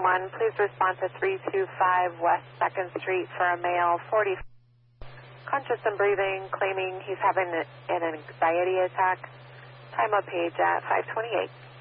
911. Please respond to 325 West 2nd Street for a male, 40, conscious and breathing, claiming he's having an anxiety attack. Time of page at 5:28.